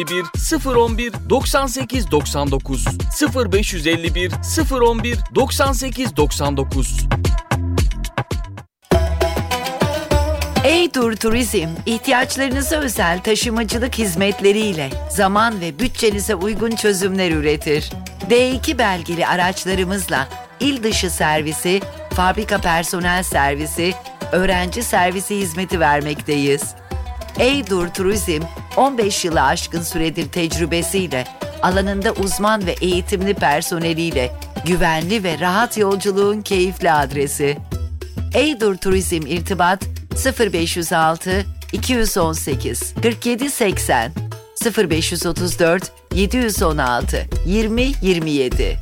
011 98 99 0551 011 98 99. Eydur Turizm, ihtiyaçlarınıza özel taşımacılık hizmetleriyle zaman ve bütçenize uygun çözümler üretir. D2 belgeli araçlarımızla il dışı servisi, fabrika personel servisi, öğrenci servisi hizmeti vermekteyiz. Eydur Turizm, 15 yılı aşkın süredir tecrübesiyle, alanında uzman ve eğitimli personeliyle güvenli ve rahat yolculuğun keyifli adresi. Eydur Turizm irtibat 0506 218 47 80 0534 716 20 27.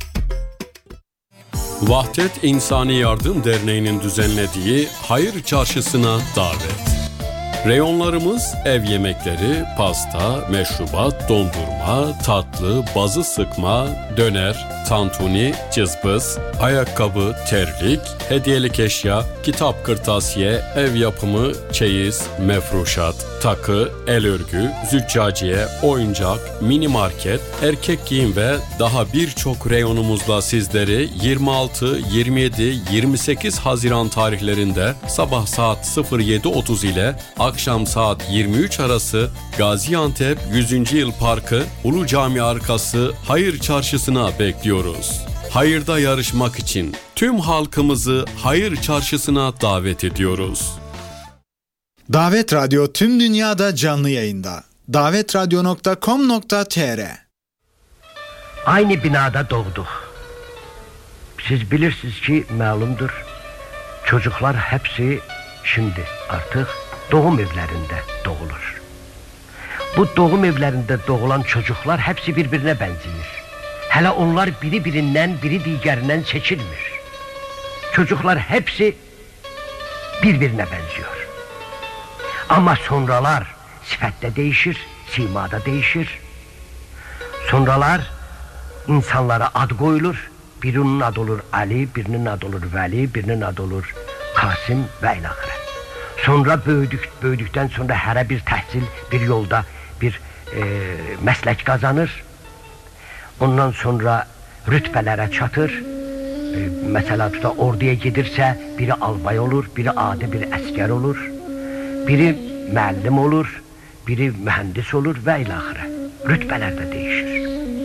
Vahdet İnsani Yardım Derneği'nin düzenlediği Hayır Çarşısı'na davet. Reyonlarımız ev yemekleri, pasta, meşrubat, dondurma, tatlı, bazı sıkma, döner, tantuni, cızbız, ayakkabı, terlik, hediyelik eşya, kitap kırtasiye, ev yapımı, çeyiz, mefruşat, takı, el örgü, züccaciye, oyuncak, mini market, erkek giyim ve daha birçok reyonumuzla sizleri 26, 27, 28 Haziran tarihlerinde sabah saat 07.30 ile akşam saat 23 arası Gaziantep 100. Yıl Parkı Ulu Cami arkası Hayır Çarşısı'na bekliyoruz. Hayırda yarışmak için tüm halkımızı Hayır Çarşısı'na davet ediyoruz. Davet Radyo tüm dünyada canlı yayında. davetradyo.com.tr. Aynı binada doğduk. Siz bilirsiniz ki malumdur. Çocuklar hepsi şimdi artık doğum evlerinde doğulur. Bu doğum evlerinde doğulan çocuklar hepsi birbirine benziyor. Hele onlar biri birinden, biri diğerinden seçilmiş. Çocuklar hepsi birbirine benziyor. Ama sonralar sifette değişir, simada değişir. Sonralar insanlara ad koyulur. Birinin adı olur Ali, birinin adı olur Veli, birinin adı olur Kasım ve ilahire. Sonra büyüdükten sonra her bir tahsil, bir yolda bir meslek kazanır. Ondan sonra rütbelere çatır. Mesela orduya gidirse biri albay olur, biri adi bir asker olur. Biri müellim olur, biri mühendis olur ve ilahire. Rütbeler de değişir.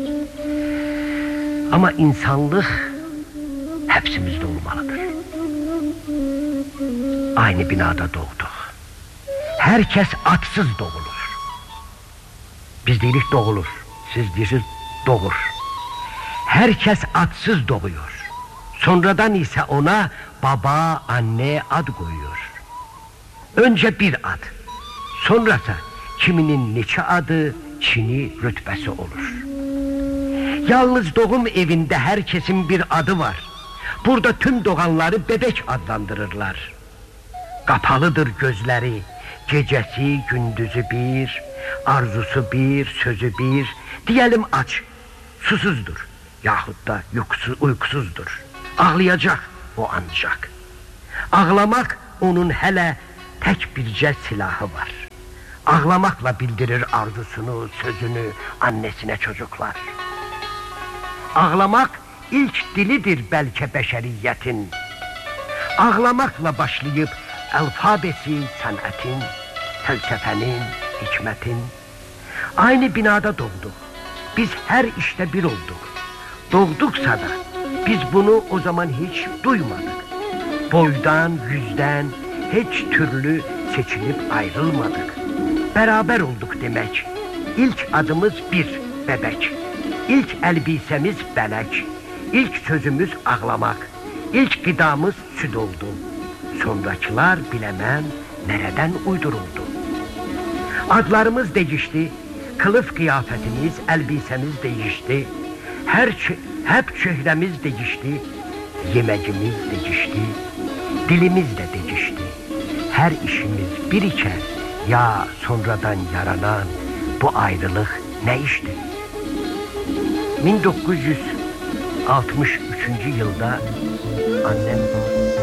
Ama insanlık hepsimizde olmalıdır. Aynı binada doğduk. Herkes atsız doğulur. Biz değilik doğulur. Siz değilsiniz doğur. Herkes atsız doğuyor. Sonradan ise ona baba, anne ad koyuyor. Önce bir ad. Sonrası kiminin neçe adı, çini, rütbesi olur. Yalnız doğum evinde herkesin bir adı var. Burada tüm doğanları bebek adlandırırlar. Kapalıdır gözleri, gecesi gündüzü bir, arzusu bir, sözü bir, diyelim aç, susuzdur yahut da uykusuzdur. Ağlayacak o ancak. Ağlamak onun hele tek birce silahı var. Ağlamakla bildirir arzusunu, sözünü annesine çocuklar. Ağlamak ilk dilidir belki beşeriyetin. Ağlamakla başlayıp alfabesi sanatın, felsefenin, hikmetin. Aynı binada doğduk. Biz her işte bir olduk. Doğduksa da biz bunu o zaman hiç duymadık. Boydan, yüzden hiç türlü seçilip ayrılmadık. Beraber olduk demek. İlk adımız bir bebek. İlk elbisemiz belek. İlk sözümüz ağlamak. İlk gıdamız süt oldu. Sonrakiler bilemem nereden uyduruldu. Adlarımız değişti. Kılıf kıyafetimiz, elbisemiz değişti. Hep çehremiz değişti. Yemeğimiz değişti. Dilimiz de değişti. Her işimiz bir iken ya sonradan yaranan bu ayrılık ne işti? 1963. yılda annem